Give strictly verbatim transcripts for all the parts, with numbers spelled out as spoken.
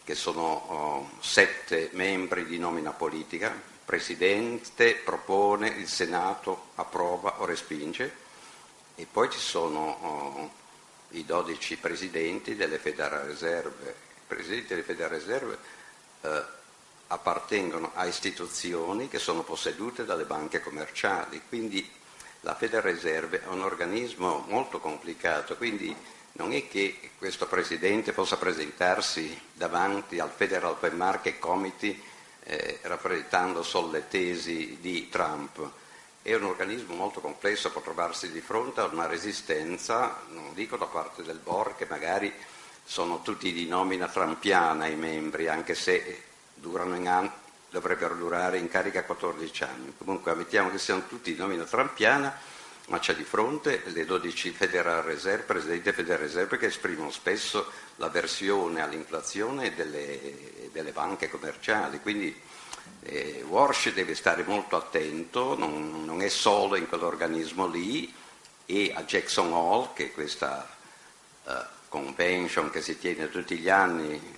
che sono oh, sette membri di nomina politica, il Presidente propone, il Senato approva o respinge, e poi ci sono oh, i dodici presidenti delle Federal Reserve. I presidenti delle Federal Reserve eh, appartengono a istituzioni che sono possedute dalle banche commerciali, quindi la Federal Reserve è un organismo molto complicato, quindi non è che questo Presidente possa presentarsi davanti al Federal Open Market Committee eh, rappresentando solo le tesi di Trump. È un organismo molto complesso, può trovarsi di fronte a una resistenza, non dico da parte del board, che magari sono tutti di nomina trumpiana i membri, anche se durano in anni, dovrebbero durare in carica quattordici anni. Comunque ammettiamo che siano tutti di nomina trumpiana, ma c'è di fronte le dodici Federal Reserve, presidenti Federal Reserve, che esprimono spesso l'avversione all'inflazione delle, delle banche commerciali. Quindi eh, Walsh deve stare molto attento, non, non è solo in quell'organismo lì, e a Jackson Hole, che è questa uh, convention che si tiene tutti gli anni,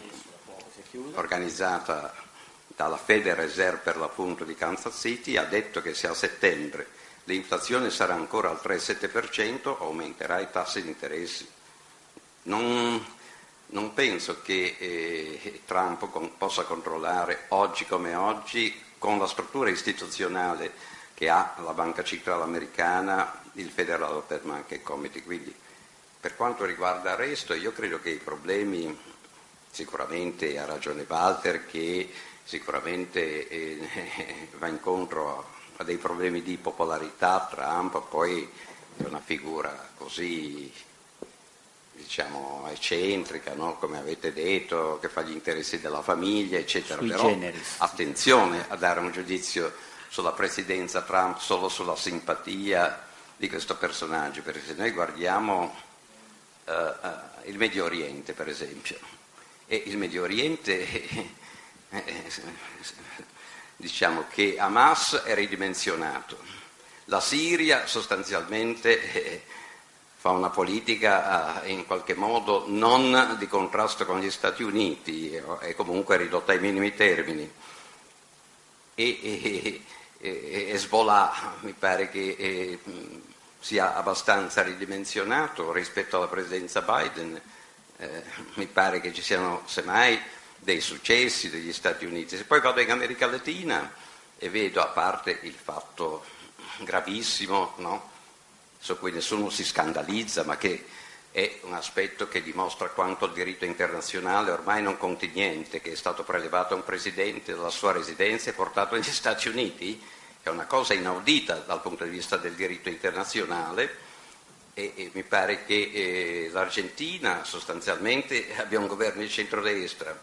organizzata dalla Federal Reserve per l'appunto di Kansas City, ha detto che se a settembre l'inflazione sarà ancora al tre virgola sette per cento aumenterà i tassi di interessi. Non, non penso che eh, Trump con, possa controllare oggi come oggi, con la struttura istituzionale che ha la Banca Centrale Americana, il Federal Open Market Committee. Quindi per quanto riguarda il resto, io credo che i problemi, sicuramente ha ragione Walter, che sicuramente eh, va incontro a, a dei problemi di popolarità. Trump poi è una figura così, diciamo, eccentrica, no? Come avete detto, che fa gli interessi della famiglia, eccetera. Sui Però generis. attenzione a dare un giudizio sulla presidenza Trump solo sulla simpatia di questo personaggio, perché se noi guardiamo uh, uh, il Medio Oriente, per esempio, e il Medio Oriente eh, diciamo che Hamas è ridimensionato, la Siria sostanzialmente eh, fa una politica eh, in qualche modo non di contrasto con gli Stati Uniti, è comunque ridotta ai minimi termini, e, e, e Hezbollah mi pare che eh, sia abbastanza ridimensionato rispetto alla presidenza Biden. Eh, mi pare che ci siano semmai dei successi degli Stati Uniti. Se poi vado in America Latina e vedo, a parte il fatto gravissimo, no? Su cui nessuno si scandalizza, ma che è un aspetto che dimostra quanto il diritto internazionale ormai non conti niente, che è stato prelevato un presidente dalla sua residenza e portato negli Stati Uniti, è una cosa inaudita dal punto di vista del diritto internazionale. E, e mi pare che eh, l'Argentina sostanzialmente abbia un governo di centrodestra,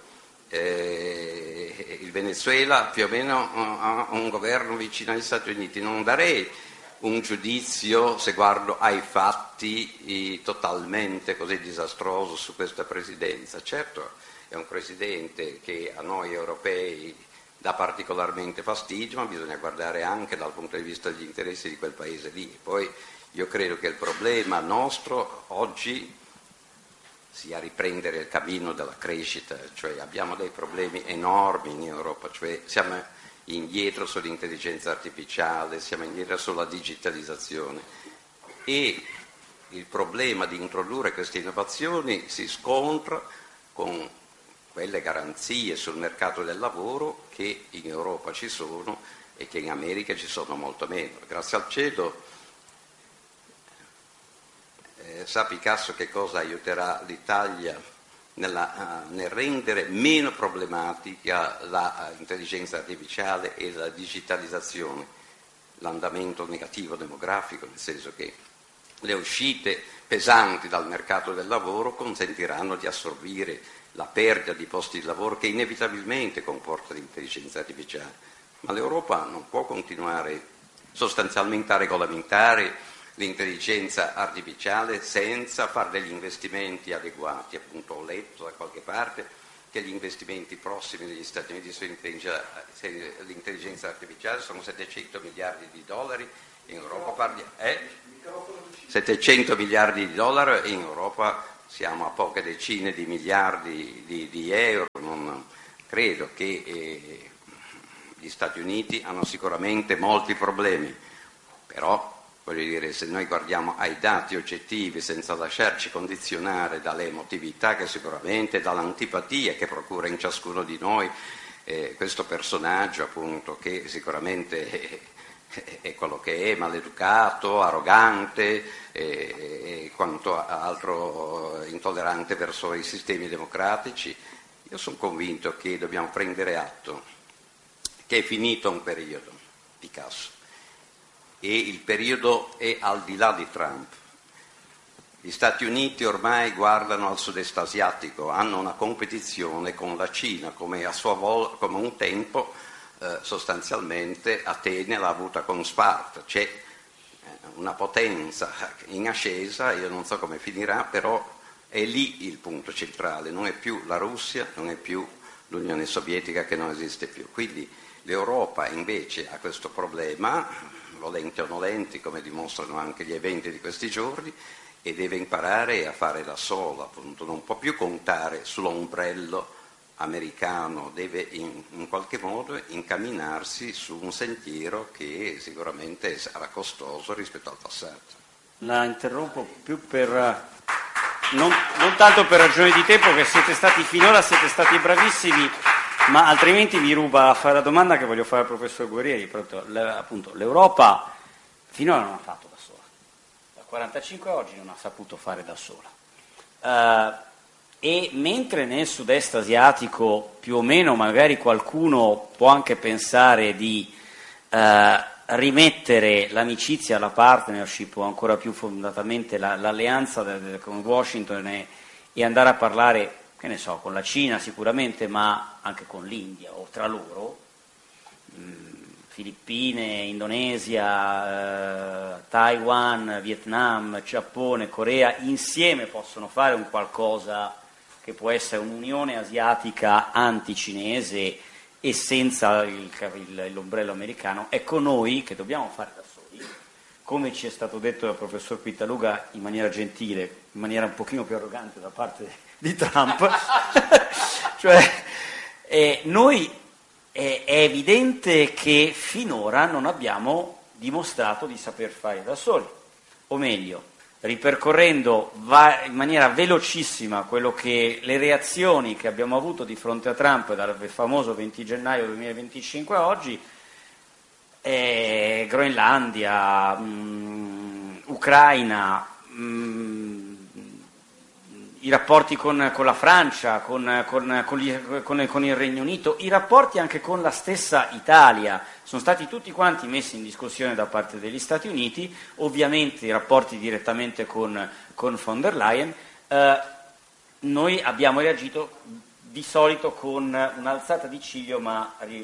eh, il Venezuela più o meno ha un governo vicino agli Stati Uniti. Non darei un giudizio, se guardo ai fatti, eh, totalmente così disastroso su questa presidenza. Certo, è un presidente che a noi europei dà particolarmente fastidio, ma bisogna guardare anche dal punto di vista degli interessi di quel paese lì. Poi io credo che il problema nostro oggi sia riprendere il cammino della crescita, cioè abbiamo dei problemi enormi in Europa, cioè siamo indietro sull'intelligenza artificiale, siamo indietro sulla digitalizzazione, e il problema di introdurre queste innovazioni si scontra con quelle garanzie sul mercato del lavoro che in Europa ci sono e che in America ci sono molto meno. Grazie al cielo, Eh, sa Picasso che cosa aiuterà l'Italia nella, uh, nel rendere meno problematica l'intelligenza uh, artificiale e la digitalizzazione? L'andamento negativo demografico, nel senso che le uscite pesanti dal mercato del lavoro consentiranno di assorbire la perdita di posti di lavoro che inevitabilmente comporta l'intelligenza artificiale. Ma l'Europa non può continuare sostanzialmente a regolamentare l'intelligenza artificiale senza fare degli investimenti adeguati. Appunto, ho letto da qualche parte che gli investimenti prossimi degli Stati Uniti sull'intelligenza artificiale sono settecento miliardi di dollari, in Europa parli, eh? settecento miliardi di dollari, in Europa siamo a poche decine di miliardi di, di euro, non credo che eh, gli Stati Uniti hanno sicuramente molti problemi, però voglio dire, se noi guardiamo ai dati oggettivi senza lasciarci condizionare dalle emotività che sicuramente, dall'antipatia che procura in ciascuno di noi eh, questo personaggio appunto che sicuramente è, è quello che è, maleducato, arrogante e, e quanto altro intollerante verso i sistemi democratici, io sono convinto che dobbiamo prendere atto che è finito un periodo, Picasso, e il periodo è al di là di Trump. Gli Stati Uniti ormai guardano al sud-est asiatico, hanno una competizione con la Cina, come a sua volta, come un tempo eh, sostanzialmente Atene l'ha avuta con Sparta. C'è una potenza in ascesa, io non so come finirà, però è lì il punto centrale, non è più la Russia, non è più l'Unione Sovietica che non esiste più. Quindi l'Europa invece ha questo problema, volenti o nolenti, come dimostrano anche gli eventi di questi giorni, e deve imparare a fare da sola, appunto, non può più contare sull'ombrello americano, deve in, in qualche modo incamminarsi su un sentiero che sicuramente sarà costoso rispetto al passato. La interrompo più per non, non tanto per ragioni di tempo, che siete stati finora siete stati bravissimi, ma altrimenti mi ruba a fare la domanda che voglio fare al professor Guerrieri. Appunto, l'Europa finora non ha fatto da sola, dal quarantacinque a oggi non ha saputo fare da sola. Uh, e mentre nel sud-est asiatico più o meno magari qualcuno può anche pensare di uh, rimettere l'amicizia, la partnership o ancora più fondatamente la, l'alleanza de, de, con Washington e, e andare a parlare, che ne so, con la Cina sicuramente, ma anche con l'India o tra loro, mh, Filippine, Indonesia, eh, Taiwan, Vietnam, Giappone, Corea, insieme possono fare un qualcosa che può essere un'unione asiatica anticinese e senza il, il, l'ombrello americano. Ecco noi che dobbiamo fare da soli, come ci è stato detto dal professor Pittaluga in maniera gentile, in maniera un pochino più arrogante da parte di Trump, cioè eh, noi eh, è evidente che finora non abbiamo dimostrato di saper fare da soli, o meglio, ripercorrendo va- in maniera velocissima quello che le reazioni che abbiamo avuto di fronte a Trump dal famoso venti gennaio duemilaventicinque a oggi, eh, Groenlandia, mh, Ucraina, mh, i rapporti con, con la Francia, con, con, con, gli, con, con il Regno Unito, i rapporti anche con la stessa Italia, sono stati tutti quanti messi in discussione da parte degli Stati Uniti, ovviamente i rapporti direttamente con, con von der Leyen. Eh, noi abbiamo reagito di solito con un'alzata di ciglio, ma eh,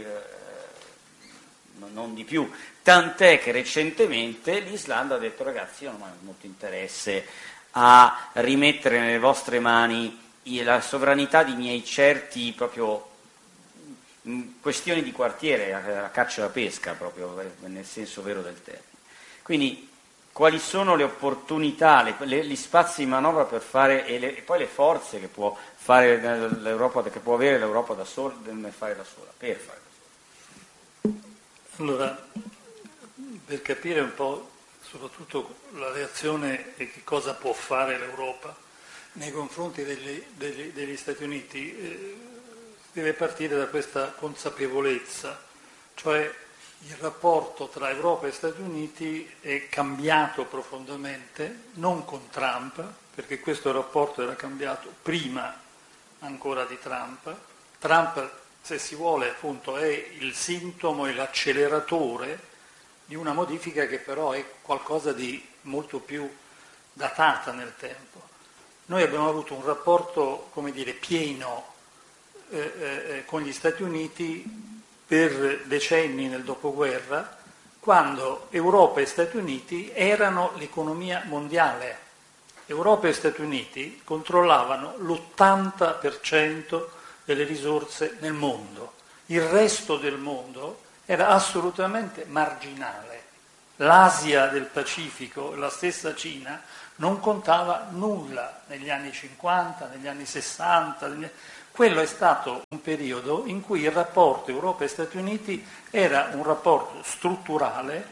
non di più, tant'è che recentemente l'Islanda ha detto: ragazzi, io non ho molto interesse a rimettere nelle vostre mani la sovranità di miei certi proprio questioni di quartiere, la caccia e la pesca, proprio nel senso vero del termine. Quindi quali sono le opportunità, le, le, gli spazi di manovra per fare, e, le, e poi le forze che può fare l'Europa, che può avere l'Europa da sola, deve fare da sola, per fare da sola. Allora, per capire un po' soprattutto la reazione e che cosa può fare l'Europa nei confronti degli, degli, degli Stati Uniti, eh, deve partire da questa consapevolezza, cioè il rapporto tra Europa e Stati Uniti è cambiato profondamente, non con Trump, perché questo rapporto era cambiato prima ancora di Trump. Trump, se si vuole, appunto, è il sintomo e l'acceleratore di una modifica che però è qualcosa di molto più datata nel tempo. Noi abbiamo avuto un rapporto, come dire, pieno eh, eh, con gli Stati Uniti per decenni nel dopoguerra, quando Europa e Stati Uniti erano l'economia mondiale. Europa e Stati Uniti controllavano l'ottanta per cento delle risorse nel mondo. Il resto del mondo era assolutamente marginale. L'Asia del Pacifico, la stessa Cina, non contava nulla negli anni cinquanta, negli anni sessanta. Negli... Quello è stato un periodo in cui il rapporto Europa e Stati Uniti era un rapporto strutturale,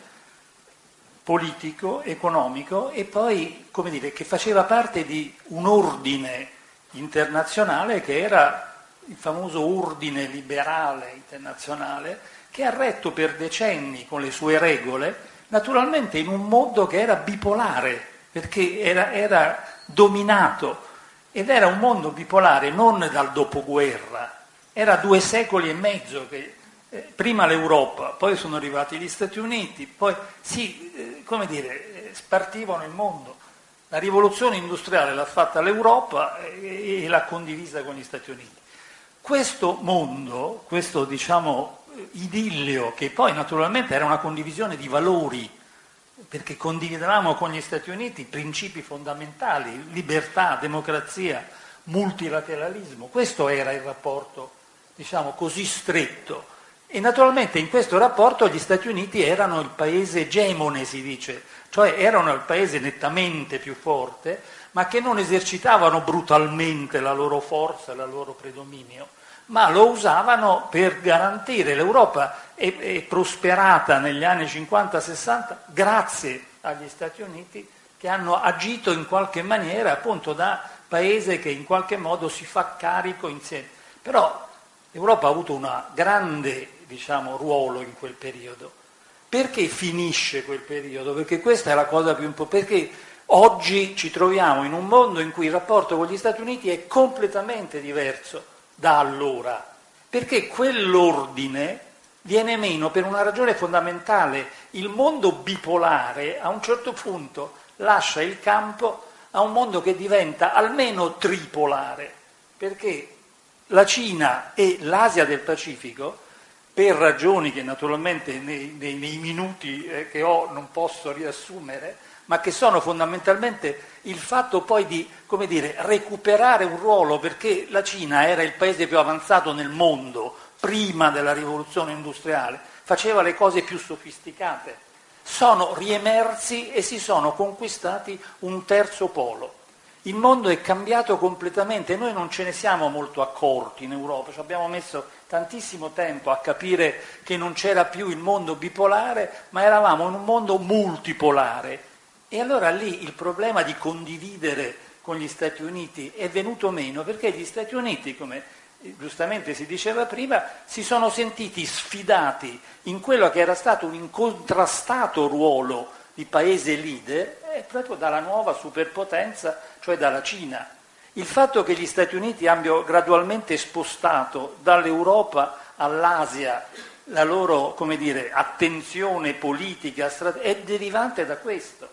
politico, economico e poi, come dire, che faceva parte di un ordine internazionale che era il famoso ordine liberale internazionale che ha retto per decenni con le sue regole, naturalmente in un mondo che era bipolare, perché era, era dominato, ed era un mondo bipolare non dal dopoguerra, era due secoli e mezzo che eh, prima l'Europa, poi sono arrivati gli Stati Uniti, poi sì, eh, come dire, eh, spartivano il mondo. La rivoluzione industriale l'ha fatta l'Europa e, e l'ha condivisa con gli Stati Uniti. Questo mondo, questo diciamo idillio, che poi naturalmente era una condivisione di valori, perché condividevamo con gli Stati Uniti principi fondamentali, libertà, democrazia, multilateralismo, questo era il rapporto, diciamo, così stretto. E naturalmente in questo rapporto gli Stati Uniti erano il paese egemone, si dice, cioè erano il paese nettamente più forte, ma che non esercitavano brutalmente la loro forza, il loro predominio, ma lo usavano per garantire. L'Europa è, è prosperata negli anni cinquanta sessanta grazie agli Stati Uniti, che hanno agito in qualche maniera appunto da paese che in qualche modo si fa carico insieme. Però l'Europa ha avuto un grande, diciamo, ruolo in quel periodo. Perché finisce quel periodo? Perché questa è la cosa più importante, perché oggi ci troviamo in un mondo in cui il rapporto con gli Stati Uniti è completamente diverso da allora, perché quell'ordine viene meno per una ragione fondamentale. Il mondo bipolare a un certo punto lascia il campo a un mondo che diventa almeno tripolare, perché la Cina e l'Asia del Pacifico, per ragioni che naturalmente nei, nei, nei minuti eh, che ho non posso riassumere, ma che sono fondamentalmente il fatto poi di, come dire, recuperare un ruolo, perché la Cina era il paese più avanzato nel mondo prima della rivoluzione industriale, faceva le cose più sofisticate, sono riemersi e si sono conquistati un terzo polo. Il mondo è cambiato completamente, noi non ce ne siamo molto accorti in Europa, ci abbiamo messo tantissimo tempo a capire che non c'era più il mondo bipolare, ma eravamo in un mondo multipolare. E allora lì il problema di condividere con gli Stati Uniti è venuto meno, perché gli Stati Uniti, come giustamente si diceva prima, si sono sentiti sfidati in quello che era stato un incontrastato ruolo di paese leader, eh, proprio dalla nuova superpotenza, cioè dalla Cina. Il fatto che gli Stati Uniti abbiano gradualmente spostato dall'Europa all'Asia la loro, come dire, attenzione politica è derivante da questo.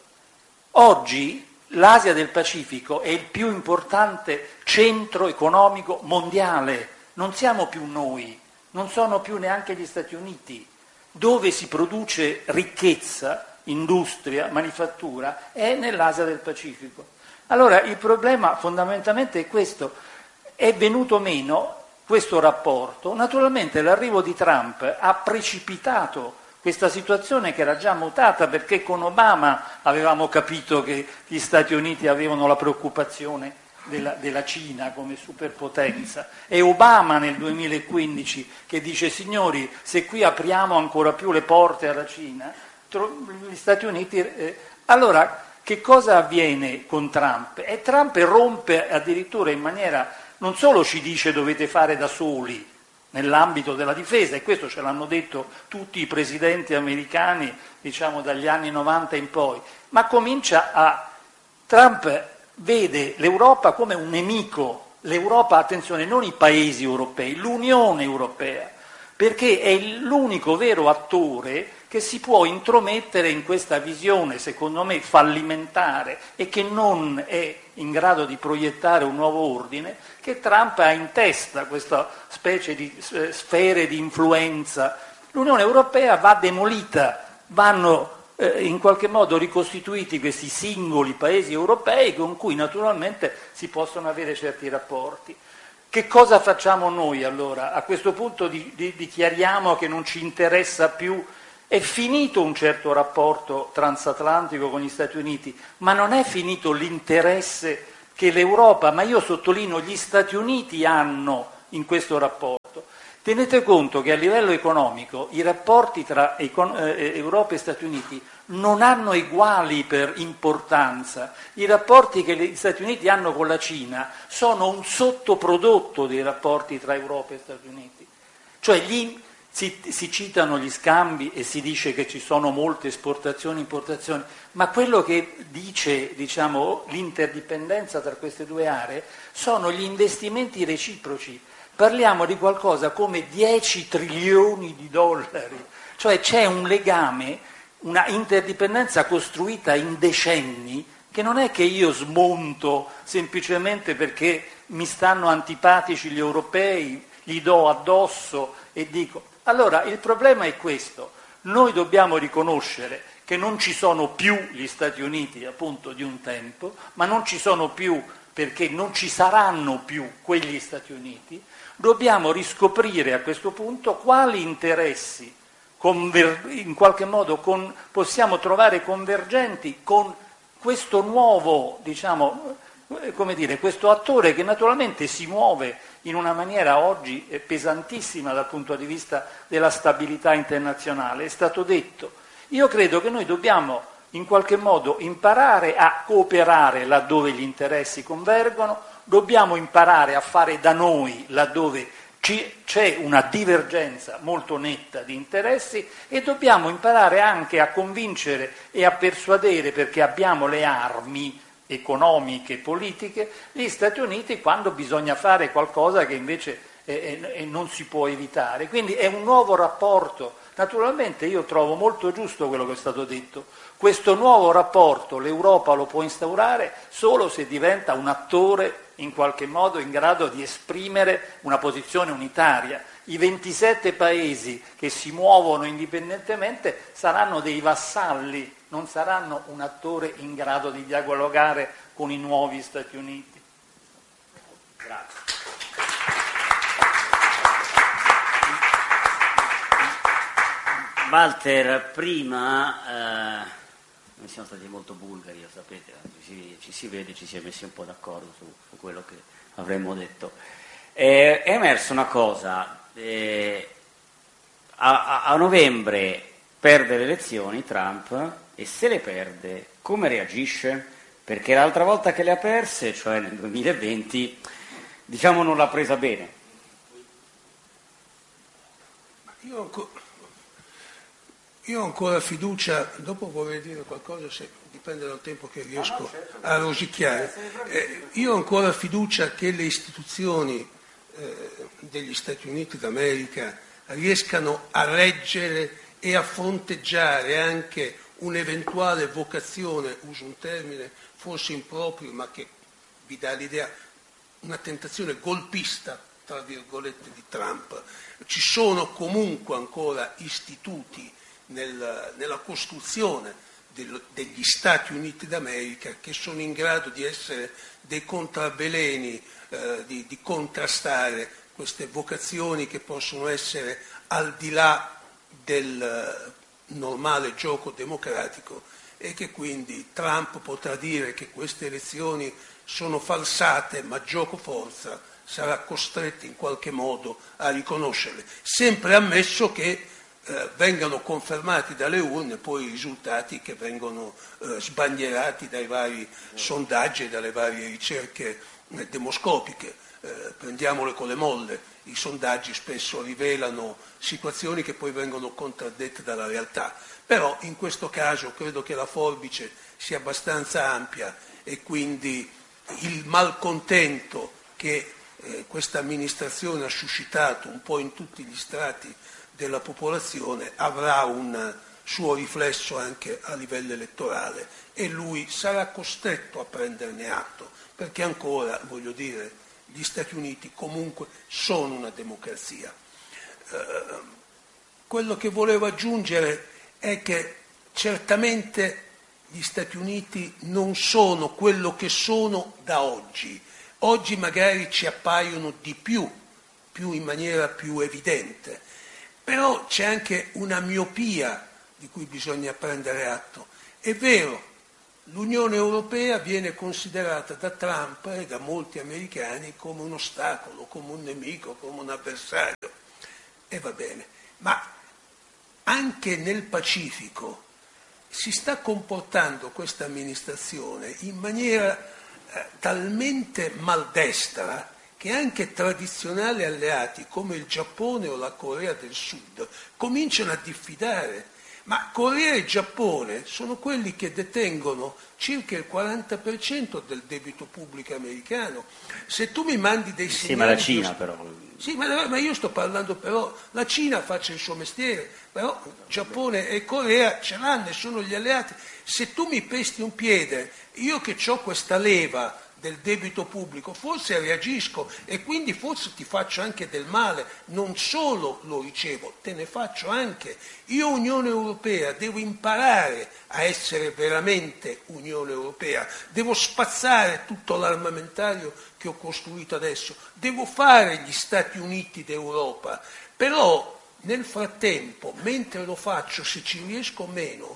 Oggi l'Asia del Pacifico è il più importante centro economico mondiale, non siamo più noi, non sono più neanche gli Stati Uniti. Dove si produce ricchezza, industria, manifattura, è nell'Asia del Pacifico. Allora il problema fondamentalmente è questo, è venuto meno questo rapporto. Naturalmente l'arrivo di Trump ha precipitato questa situazione che era già mutata, perché con Obama avevamo capito che gli Stati Uniti avevano la preoccupazione della, della Cina come superpotenza. È Obama nel duemilaquindici che dice: signori, se qui apriamo ancora più le porte alla Cina, gli Stati Uniti... Eh, allora, che cosa avviene con Trump? E Trump rompe addirittura in maniera... non solo ci dice dovete fare da soli nell'ambito della difesa, e questo ce l'hanno detto tutti i presidenti americani, diciamo dagli anni novanta in poi, ma comincia a... Trump vede l'Europa come un nemico, l'Europa, attenzione, non i paesi europei, l'Unione Europea, perché è l'unico vero attore che si può intromettere in questa visione, secondo me, fallimentare e che non è in grado di proiettare un nuovo ordine, che Trump ha in testa, questa specie di sfere di influenza. L'Unione Europea va demolita, vanno eh, in qualche modo ricostituiti questi singoli paesi europei con cui naturalmente si possono avere certi rapporti. Che cosa facciamo noi allora? A questo punto di, di, dichiariamo che non ci interessa più È finito un certo rapporto transatlantico con gli Stati Uniti, ma non è finito l'interesse che l'Europa, ma io sottolineo gli Stati Uniti hanno in questo rapporto. Tenete conto che a livello economico i rapporti tra Europa e Stati Uniti non hanno eguali per importanza. I rapporti che gli Stati Uniti hanno con la Cina sono un sottoprodotto dei rapporti tra Europa e Stati Uniti. Cioè gli, si, si citano gli scambi e si dice che ci sono molte esportazioni e importazioni, ma quello che dice, diciamo, l'interdipendenza tra queste due aree sono gli investimenti reciproci. Parliamo di qualcosa come dieci trilioni di dollari, cioè c'è un legame, una interdipendenza costruita in decenni, che non è che io smonto semplicemente perché mi stanno antipatici gli europei, gli do addosso e dico. Allora il problema è questo, noi dobbiamo riconoscere che non ci sono più gli Stati Uniti appunto di un tempo, ma non ci sono più perché non ci saranno più quegli Stati Uniti. Dobbiamo riscoprire a questo punto quali interessi conver- in qualche modo con, possiamo trovare convergenti con questo nuovo, diciamo, come dire, questo attore che naturalmente si muove in una maniera oggi pesantissima dal punto di vista della stabilità internazionale. È stato detto. Io credo che noi dobbiamo in qualche modo imparare a cooperare laddove gli interessi convergono, dobbiamo imparare a fare da noi laddove c'è una divergenza molto netta di interessi e dobbiamo imparare anche a convincere e a persuadere, perché abbiamo le armi economiche e politiche, gli Stati Uniti quando bisogna fare qualcosa che invece eh, eh, non si può evitare. Quindi è un nuovo rapporto. Naturalmente io trovo molto giusto quello che è stato detto. Questo nuovo rapporto l'Europa lo può instaurare solo se diventa un attore in qualche modo in grado di esprimere una posizione unitaria. I ventisette paesi che si muovono indipendentemente saranno dei vassalli, non saranno un attore in grado di dialogare con i nuovi Stati Uniti. Grazie. Walter, prima... Eh... Noi siamo stati molto bulgari, lo sapete, ci, ci si vede, ci si è messi un po' d'accordo su, su quello che avremmo detto. Eh, è emersa una cosa, eh, a, a novembre perde le elezioni Trump e se le perde come reagisce? Perché l'altra volta che le ha perse, cioè nel duemilaventi, diciamo non l'ha presa bene. Io ancora... Io ho ancora fiducia, dopo vorrei dire qualcosa, se dipende dal tempo che riesco a rosicchiare, eh, io ho ancora fiducia che le istituzioni eh, degli Stati Uniti d'America riescano a reggere e a fronteggiare anche un'eventuale vocazione, uso un termine forse improprio, ma che vi dà l'idea, una tentazione golpista, tra virgolette, di Trump. Ci sono comunque ancora istituti Nel, nella costruzione del, degli Stati Uniti d'America che sono in grado di essere dei contravveleni, eh, di, di contrastare queste vocazioni che possono essere al di là del normale gioco democratico e che quindi Trump potrà dire che queste elezioni sono falsate, ma gioco forza sarà costretto in qualche modo a riconoscerle, sempre ammesso che Eh, vengano confermati dalle urne poi i risultati che vengono eh, sbandierati dai vari sondaggi e dalle varie ricerche eh, demoscopiche. Eh, prendiamole con le molle, i sondaggi spesso rivelano situazioni che poi vengono contraddette dalla realtà, però in questo caso credo che la forbice sia abbastanza ampia e quindi il malcontento che eh, questa amministrazione ha suscitato un po' in tutti gli strati della popolazione avrà un suo riflesso anche a livello elettorale e lui sarà costretto a prenderne atto, perché ancora, voglio dire, gli Stati Uniti comunque sono una democrazia. Eh, quello che volevo aggiungere è che certamente gli Stati Uniti non sono quello che sono da oggi. Oggi magari ci appaiono di più, più in maniera più evidente. Però c'è anche una miopia di cui bisogna prendere atto. È vero, l'Unione Europea viene considerata da Trump e da molti americani come un ostacolo, come un nemico, come un avversario. E va bene, ma anche nel Pacifico si sta comportando questa amministrazione in maniera eh, talmente maldestra che anche tradizionali alleati come il Giappone o la Corea del Sud cominciano a diffidare. Ma Corea e Giappone sono quelli che detengono circa il quaranta per cento del debito pubblico americano. Se tu mi mandi dei segnali... Sì, ma la Cina io... però... Sì, ma, ma io sto parlando però... La Cina faccia il suo mestiere, però Giappone e Corea ce l'hanno e sono gli alleati. Se tu mi pesti un piede, io che ho questa leva del debito pubblico, forse reagisco e quindi forse ti faccio anche del male, non solo lo ricevo, te ne faccio anche. Io Unione Europea devo imparare a essere veramente Unione Europea, devo spazzare tutto l'armamentario che ho costruito adesso, devo fare gli Stati Uniti d'Europa, però nel frattempo, mentre lo faccio, se ci riesco meno,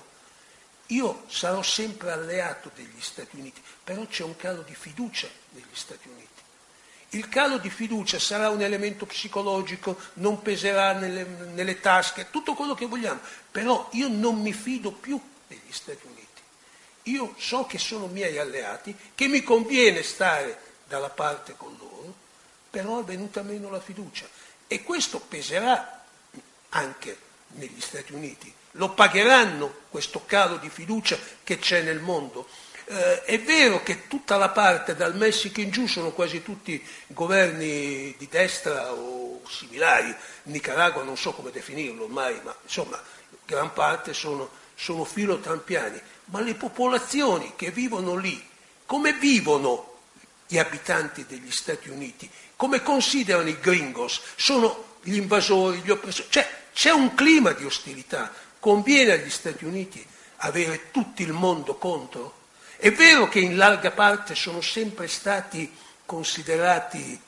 io sarò sempre alleato degli Stati Uniti, però c'è un calo di fiducia negli Stati Uniti. Il calo di fiducia sarà un elemento psicologico, non peserà nelle, nelle tasche, tutto quello che vogliamo, però io non mi fido più degli Stati Uniti. Io so che sono miei alleati, che mi conviene stare dalla parte con loro, però è venuta meno la fiducia e questo peserà anche negli Stati Uniti. Lo pagheranno questo calo di fiducia che c'è nel mondo. Eh, è vero che tutta la parte dal Messico in giù sono quasi tutti governi di destra o similari, Nicaragua non so come definirlo ormai, ma insomma gran parte sono, sono filo-trampiani, ma le popolazioni che vivono lì, come vivono gli abitanti degli Stati Uniti, come considerano i gringos, sono gli invasori, gli oppressori, cioè c'è un clima di ostilità. Conviene agli Stati Uniti avere tutto il mondo contro? È vero che in larga parte sono sempre stati considerati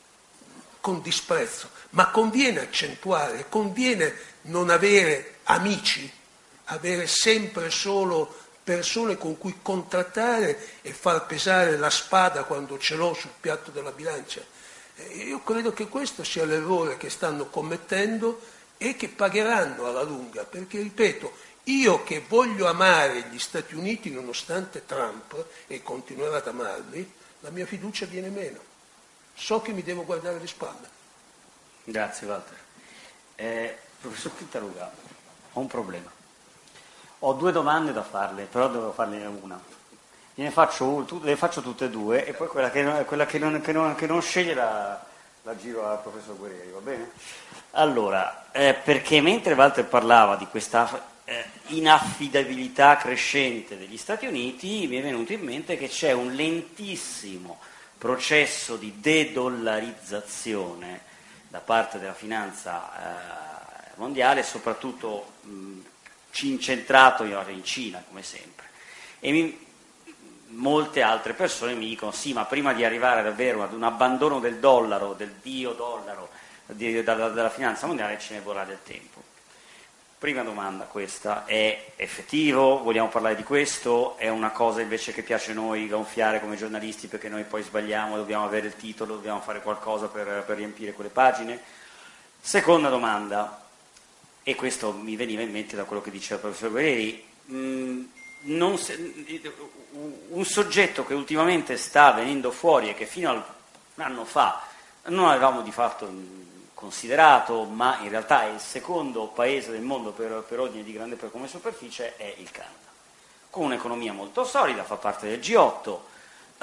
con disprezzo, ma conviene accentuare, conviene non avere amici, avere sempre solo persone con cui contrattare e far pesare la spada quando ce l'ho sul piatto della bilancia. Io credo che questo sia l'errore che stanno commettendo e che pagheranno alla lunga, perché, ripeto, io che voglio amare gli Stati Uniti nonostante Trump, e continuerò ad amarli, la mia fiducia viene meno. So che mi devo guardare le spalle. Grazie Walter. Eh, professor Pintaruga, ho un problema. Ho due domande da farle, però devo farne una. Ne faccio, le faccio tutte e due e poi quella che, quella che, non, che, non, che non sceglie la, la giro al professor Guerrieri, va bene? Allora, eh, perché mentre Walter parlava di questa eh, inaffidabilità crescente degli Stati Uniti, mi è venuto in mente che c'è un lentissimo processo di de-dollarizzazione da parte della finanza eh, mondiale, soprattutto mh, incentrato in Cina, come sempre. E mi, molte altre persone mi dicono sì, ma prima di arrivare davvero ad un abbandono del dollaro, del dio dollaro, di, dalla, dalla finanza mondiale, ce ne vorrà del tempo. Prima domanda, questa è effettivo? Vogliamo parlare di questo? È una cosa invece che piace a noi gonfiare come giornalisti perché noi poi sbagliamo, dobbiamo avere il titolo, dobbiamo fare qualcosa per, per riempire quelle pagine? Seconda domanda, e questo mi veniva in mente da quello che diceva il professor Guerrieri, mh, non se, un soggetto che ultimamente sta venendo fuori e che fino a un anno fa non avevamo di fatto considerato, ma in realtà è il secondo paese del mondo per, per ordine di grande per come superficie, è il Canada, con un'economia molto solida, fa parte del G otto, uh,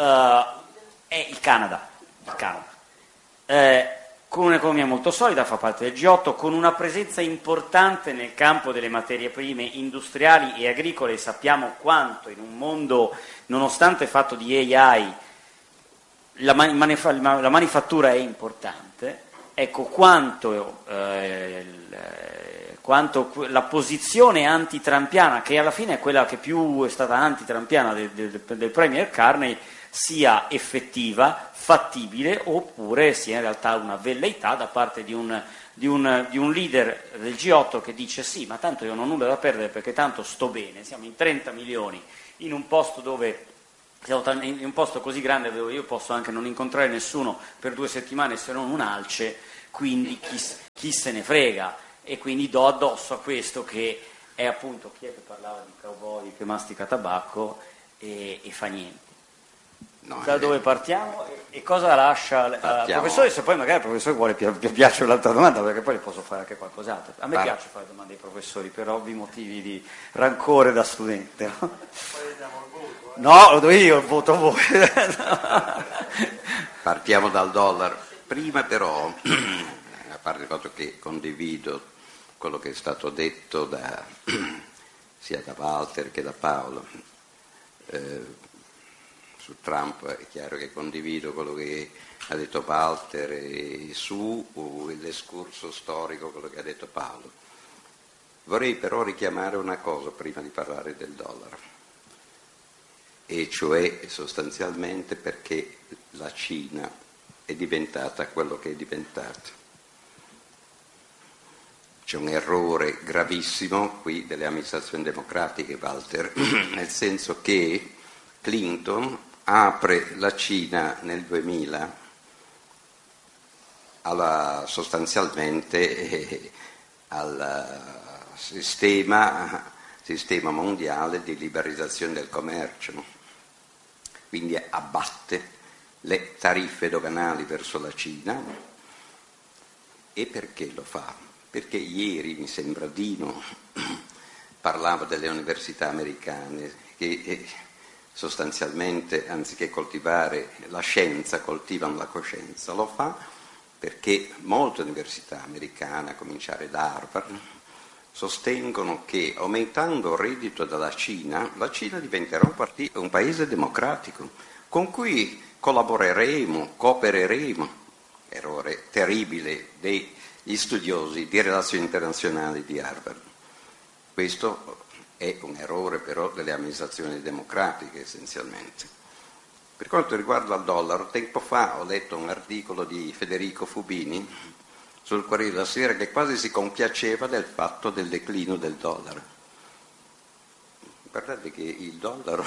è il Canada, il Canada. Eh, con un'economia molto solida, fa parte del G otto, con una presenza importante nel campo delle materie prime industriali e agricole. Sappiamo quanto in un mondo, nonostante fatto di A I, la, manif- la manifattura è importante. Ecco, quanto, eh, quanto la posizione antitrampiana, che alla fine è quella che più è stata antitrampiana del, del, del Premier Carney, sia effettiva, fattibile, oppure sia in realtà una velleità da parte di un, di un, di un leader del G otto che dice sì, ma tanto io non ho nulla da perdere perché tanto sto bene, siamo in trenta milioni in un posto dove in un posto così grande dove io posso anche non incontrare nessuno per due settimane se non un alce, quindi chi, chi se ne frega, e quindi do addosso a questo che è appunto chi è che parlava di cowboy che mastica tabacco e, e fa niente. No, da dove partiamo e, e cosa lascia al professore? Se poi magari il professore vuole pi- pi- piace un'altra domanda, perché poi le posso fare anche qualcos'altro. A me Par- piace fare domande ai professori per ovvi motivi di rancore da studente, no? Poi diamo il voto, eh? No, lo do io il voto a voi. Partiamo dal dollaro. Prima però, a parte il fatto che condivido quello che è stato detto da, sia da Walter che da Paolo, eh, su Trump è chiaro che condivido quello che ha detto Walter e su l'escurso storico quello che ha detto Paolo. Vorrei però richiamare una cosa prima di parlare del dollaro, e cioè sostanzialmente perché la Cina è diventata quello che è diventata. C'è un errore gravissimo qui delle amministrazioni democratiche, Walter, nel senso che Clinton apre la Cina nel duemila alla, sostanzialmente eh, al sistema, sistema mondiale di liberalizzazione del commercio, quindi abbatte le tariffe doganali verso la Cina. E perché lo fa? Perché ieri, mi sembra, Dino parlava delle università americane che eh, sostanzialmente, anziché coltivare la scienza, coltivano la coscienza. Lo fa perché molte università americane, a cominciare da Harvard, sostengono che aumentando il reddito dalla Cina, la Cina diventerà un, partito, un paese democratico con cui collaboreremo, coopereremo. Errore terribile degli studiosi di relazioni internazionali di Harvard. Questo è un errore però delle amministrazioni democratiche essenzialmente. Per quanto riguarda il dollaro, tempo fa ho letto un articolo di Federico Fubini sul Corriere della Sera che quasi si compiaceva del fatto del declino del dollaro. Guardate che il dollaro,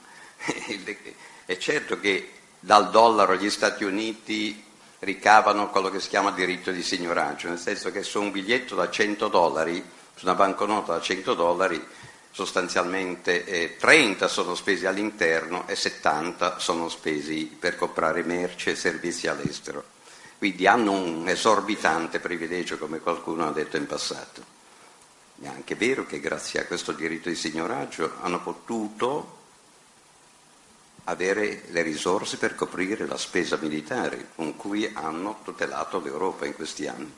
è certo che dal dollaro gli Stati Uniti ricavano quello che si chiama diritto di signoraggio, nel senso che su un biglietto da cento dollari, su una banconota da cento dollari, sostanzialmente eh, trenta sono spesi all'interno e settanta sono spesi per comprare merci e servizi all'estero. Quindi hanno un esorbitante privilegio, come qualcuno ha detto in passato. È anche vero che grazie a questo diritto di signoraggio hanno potuto avere le risorse per coprire la spesa militare con cui hanno tutelato l'Europa in questi anni.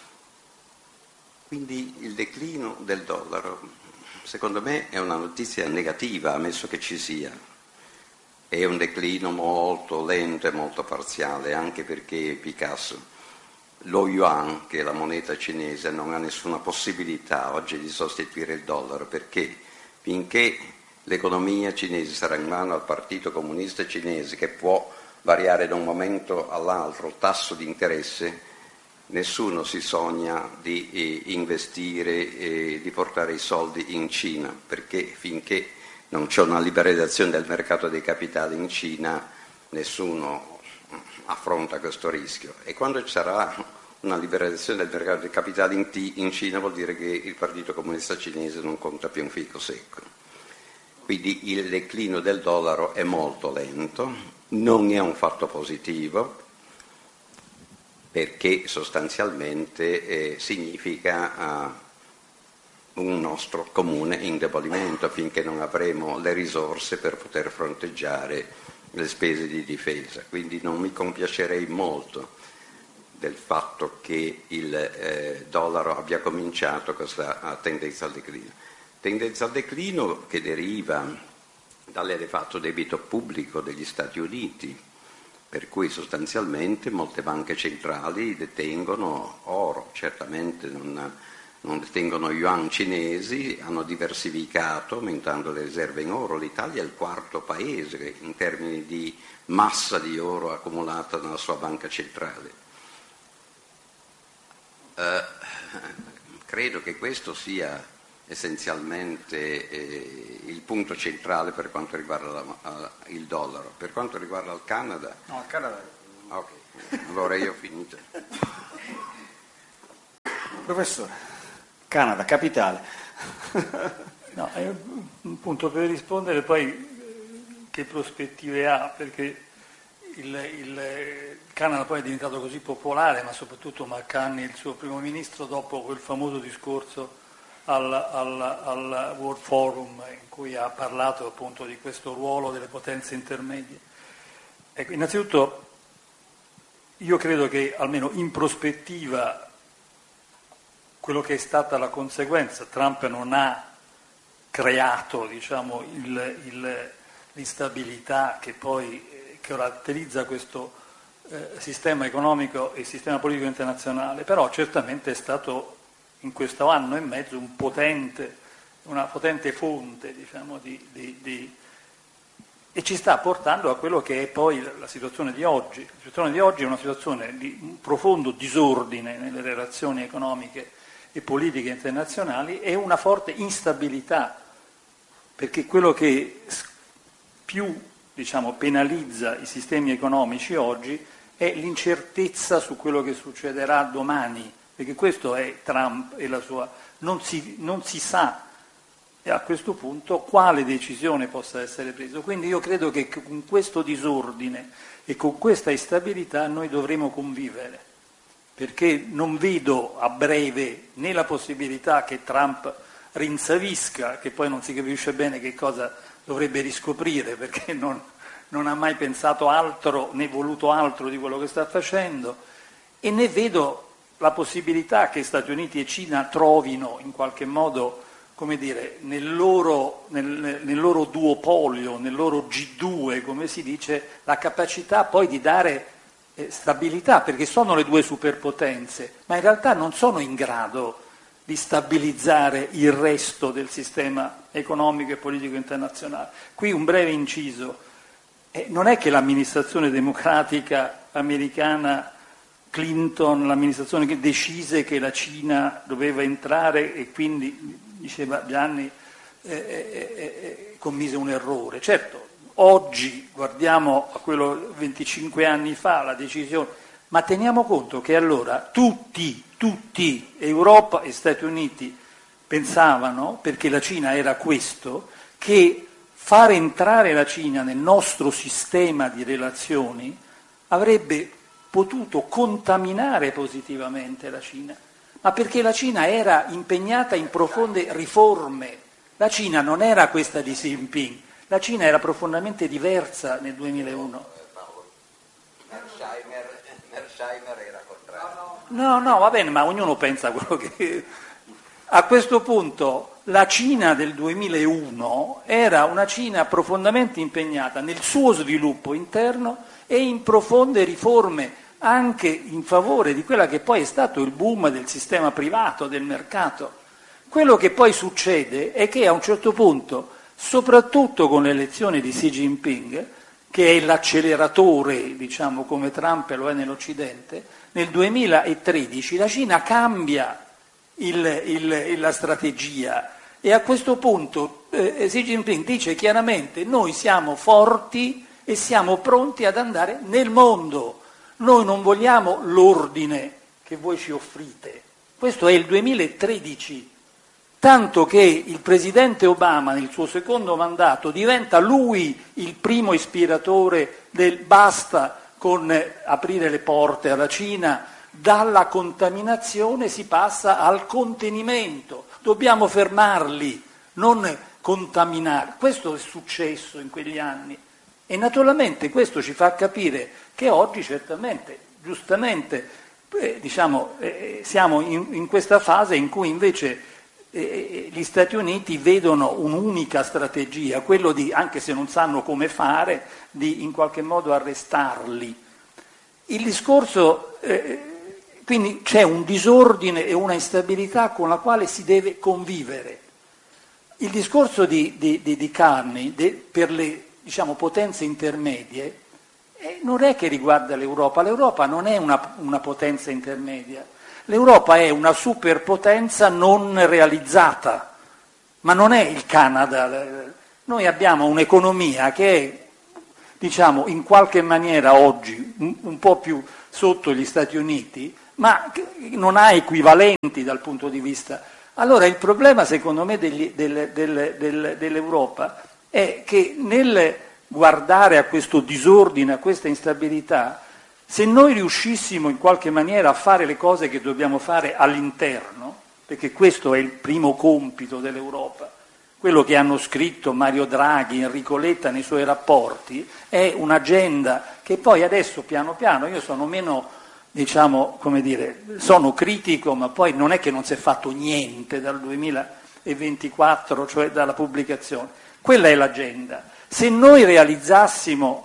Quindi il declino del dollaro, secondo me, è una notizia negativa, ammesso che ci sia. È un declino molto lento e molto parziale, anche perché Picasso, lo yuan, che è la moneta cinese, non ha nessuna possibilità oggi di sostituire il dollaro, perché finché l'economia cinese sarà in mano al Partito Comunista Cinese, che può variare da un momento all'altro il tasso di interesse, nessuno si sogna di eh, investire e eh, di portare i soldi in Cina, perché finché non c'è una liberalizzazione del mercato dei capitali in Cina, nessuno affronta questo rischio. E quando ci sarà una liberalizzazione del mercato dei capitali in, T- in Cina, vuol dire che il Partito Comunista Cinese non conta più un fico secco. Quindi il declino del dollaro è molto lento, non è un fatto positivo, perché sostanzialmente eh, significa uh, un nostro comune indebolimento finché non avremo le risorse per poter fronteggiare le spese di difesa. Quindi non mi compiacerei molto del fatto che il eh, dollaro abbia cominciato questa tendenza al declino. Tendenza al declino che deriva dall'elevato debito pubblico degli Stati Uniti, per cui sostanzialmente molte banche centrali detengono oro. Certamente non, non detengono yuan cinesi, hanno diversificato aumentando le riserve in oro. L'Italia è il quarto paese in termini di massa di oro accumulata nella sua banca centrale. Eh, credo che questo sia essenzialmente eh, il punto centrale per quanto riguarda la, uh, il dollaro. Per quanto riguarda il Canada... No, il Canada... Ok, allora io ho finito. Professore, Canada, capitale. No, è un punto per rispondere poi che prospettive ha, perché il, il Canada poi è diventato così popolare, ma soprattutto McCartney, il suo primo ministro, dopo quel famoso discorso al, al, al World Forum in cui ha parlato appunto di questo ruolo delle potenze intermedie. Ecco, innanzitutto io credo che almeno in prospettiva quello che è stata la conseguenza, Trump non ha creato, diciamo, il, il, l'instabilità che poi eh, caratterizza questo eh, sistema economico e sistema politico internazionale, però certamente è stato in questo anno e mezzo un potente, una potente fonte, diciamo, di, di, di, e ci sta portando a quello che è poi la situazione di oggi. La situazione di oggi è una situazione di un profondo disordine nelle relazioni economiche e politiche internazionali e una forte instabilità, perché quello che più, diciamo, penalizza i sistemi economici oggi è l'incertezza su quello che succederà domani, perché questo è Trump e la sua... non si, non si sa a questo punto quale decisione possa essere presa. Quindi io credo che con questo disordine e con questa instabilità noi dovremo convivere, perché non vedo a breve né la possibilità che Trump rinsavisca, che poi non si capisce bene che cosa dovrebbe riscoprire, perché non, non ha mai pensato altro né voluto altro di quello che sta facendo, e né vedo la possibilità che Stati Uniti e Cina trovino in qualche modo, come dire, nel loro, nel, nel loro duopolio, nel loro G due, come si dice, la capacità poi di dare stabilità, perché sono le due superpotenze, ma in realtà non sono in grado di stabilizzare il resto del sistema economico e politico internazionale. Qui un breve inciso. Eh, non è che l'amministrazione democratica americana Clinton, l'amministrazione che decise che la Cina doveva entrare e quindi, diceva Gianni, eh, eh, eh, commise un errore. Certo, oggi guardiamo a quello venticinque anni fa, la decisione, ma teniamo conto che allora tutti, tutti, Europa e Stati Uniti, pensavano, perché la Cina era questo, che far entrare la Cina nel nostro sistema di relazioni avrebbe potuto contaminare positivamente la Cina, ma perché la Cina era impegnata in profonde riforme. La Cina non era questa di Xi Jinping. La Cina era profondamente diversa nel duemilauno. Mersheimer, Mersheimer era contrario. No, no, va bene, ma ognuno pensa quello che... A questo punto la Cina del duemilauno era una Cina profondamente impegnata nel suo sviluppo interno e in profonde riforme anche in favore di quella che poi è stato il boom del sistema privato, del mercato. Quello che poi succede è che a un certo punto, soprattutto con l'elezione di Xi Jinping, che è l'acceleratore, diciamo, come Trump lo è nell'Occidente, nel duemilatredici la Cina cambia il, il, la strategia e a questo punto eh, Xi Jinping dice chiaramente: noi siamo forti e siamo pronti ad andare nel mondo, noi non vogliamo l'ordine che voi ci offrite. Questo è il duemilatredici. Tanto che il presidente Obama nel suo secondo mandato diventa lui il primo ispiratore del basta con aprire le porte alla Cina, dalla contaminazione si passa al contenimento, dobbiamo fermarli, non contaminare. Questo è successo in quegli anni e naturalmente questo ci fa capire che oggi certamente, giustamente, eh, diciamo, eh, siamo in, in questa fase in cui invece gli Stati Uniti vedono un'unica strategia, quello di, anche se non sanno come fare, di in qualche modo arrestarli. Il discorso eh, Quindi c'è un disordine e una instabilità con la quale si deve convivere. Il discorso di, di, di, di Carney de, per le diciamo, potenze intermedie eh, non è che riguarda l'Europa, l'Europa non è una, una potenza intermedia, l'Europa è una superpotenza non realizzata, ma non è il Canada. Noi abbiamo un'economia che è, diciamo, in qualche maniera oggi un, un po' più sotto gli Stati Uniti, ma non ha equivalenti dal punto di vista. Allora il problema secondo me degli, del, del, del, dell'Europa è che nel guardare a questo disordine, a questa instabilità, se noi riuscissimo in qualche maniera a fare le cose che dobbiamo fare all'interno, perché questo è il primo compito dell'Europa, quello che hanno scritto Mario Draghi, Enrico Letta nei suoi rapporti, è un'agenda che poi adesso piano piano, io sono meno, diciamo, come dire, sono critico, ma poi non è che non si è fatto niente dal duemilaventiquattro, cioè dalla pubblicazione. Quella è l'agenda. Se noi realizzassimo,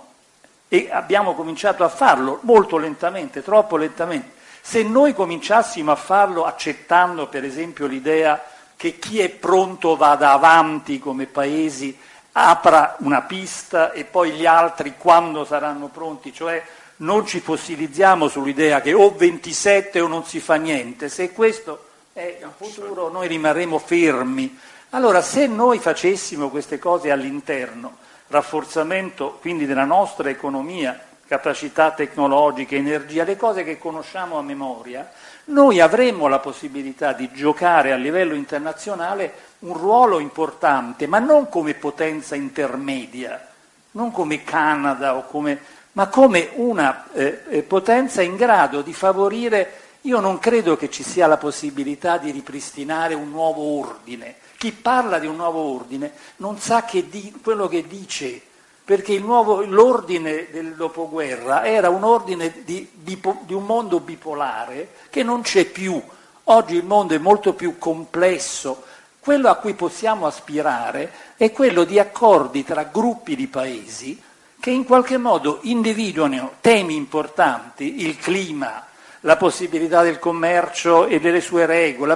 e abbiamo cominciato a farlo molto lentamente, troppo lentamente, se noi cominciassimo a farlo accettando per esempio l'idea che chi è pronto vada avanti come paesi, apra una pista e poi gli altri quando saranno pronti, cioè non ci fossilizziamo sull'idea che o ventisette o non si fa niente, se questo è il futuro noi rimarremo fermi. Allora se noi facessimo queste cose all'interno, rafforzamento quindi della nostra economia, capacità tecnologiche, energia, le cose che conosciamo a memoria, noi avremmo la possibilità di giocare a livello internazionale un ruolo importante, ma non come potenza intermedia, non come Canada, o come, ma come una eh, potenza in grado di favorire. Io non credo che ci sia la possibilità di ripristinare un nuovo ordine. Chi parla di un nuovo ordine non sa che di, quello che dice, perché il nuovo, l'ordine del dopoguerra era un ordine di, di, di un mondo bipolare che non c'è più. Oggi il mondo è molto più complesso. Quello a cui possiamo aspirare è quello di accordi tra gruppi di paesi che in qualche modo individuano temi importanti, il clima, la possibilità del commercio e delle sue regole,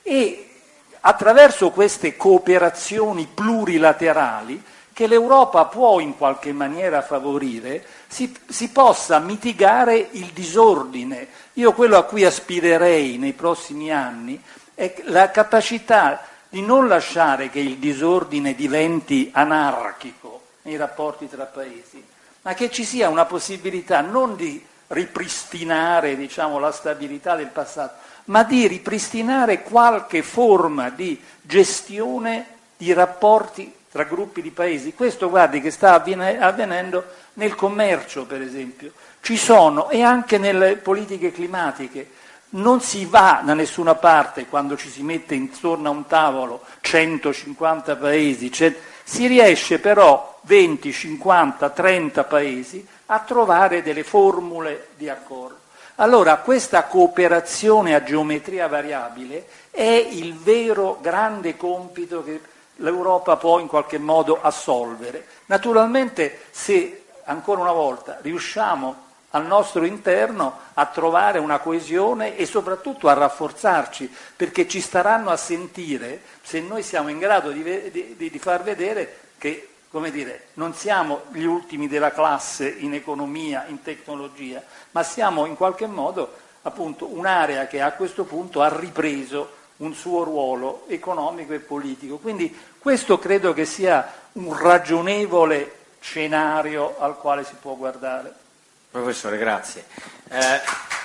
e attraverso queste cooperazioni plurilaterali che l'Europa può in qualche maniera favorire, si, si possa mitigare il disordine. Io quello a cui aspirerei nei prossimi anni è la capacità di non lasciare che il disordine diventi anarchico nei rapporti tra paesi, ma che ci sia una possibilità non di ripristinare, diciamo, la stabilità del passato, ma di ripristinare qualche forma di gestione di rapporti tra gruppi di paesi. Questo, guardi, che sta avvenendo nel commercio, per esempio. Ci sono, e anche nelle politiche climatiche. Non si va da nessuna parte quando ci si mette intorno a un tavolo centocinquanta paesi, si riesce però venti, cinquanta, trenta paesi a trovare delle formule di accordo. Allora questa cooperazione a geometria variabile è il vero grande compito che l'Europa può in qualche modo assolvere. Naturalmente se, ancora una volta, riusciamo al nostro interno a trovare una coesione e soprattutto a rafforzarci, perché ci staranno a sentire se noi siamo in grado di, di, di far vedere che, come dire, non siamo gli ultimi della classe in economia, in tecnologia, ma siamo in qualche modo appunto un'area che a questo punto ha ripreso un suo ruolo economico e politico. Quindi questo credo che sia un ragionevole scenario al quale si può guardare. Professore, grazie. Eh,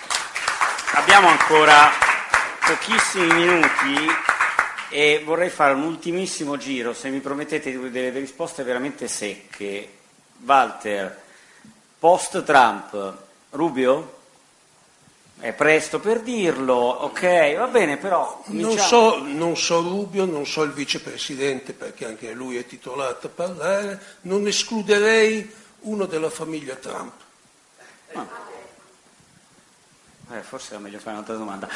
abbiamo ancora pochissimi minuti e vorrei fare un ultimissimo giro, se mi promettete delle, delle risposte veramente secche. Walter, post-Trump, Rubio? È presto per dirlo, ok, va bene, però... Non so, non so Rubio, non so il vicepresidente, perché anche lui è titolato a parlare, non escluderei uno della famiglia Trump. Ah. Eh, forse era meglio fare un'altra domanda.